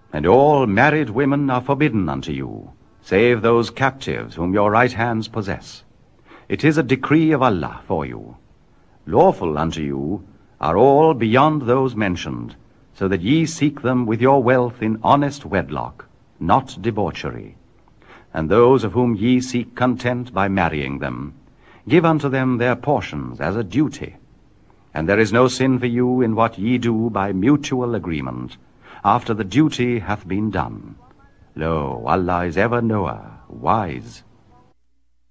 And all married women are forbidden unto you, save those captives whom your right hands possess. It is a decree of Allah for you. Lawful unto you are all beyond those mentioned, so that ye seek them with your wealth in honest wedlock, not debauchery. And those of whom ye seek content by marrying them, give unto them their portions as a duty. And there is no sin for you in what ye do by mutual agreement, after the duty hath been done. Lo, Allah is ever knower, wise.